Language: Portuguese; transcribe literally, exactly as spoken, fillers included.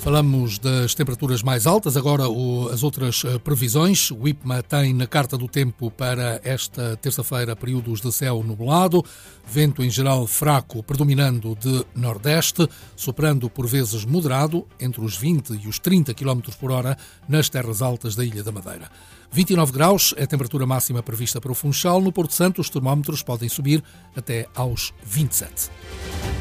Falamos das temperaturas mais altas, agora o, as outras uh, previsões. O IPMA tem na carta do tempo para esta terça-feira períodos de céu nublado, vento em geral fraco, predominando de nordeste, soprando por vezes moderado, entre os vinte e os trinta quilómetros por hora, nas terras altas da Ilha da Madeira. vinte e nove graus é a temperatura máxima prevista para o Funchal. No Porto Santo, os termómetros podem subir até aos vinte e sete.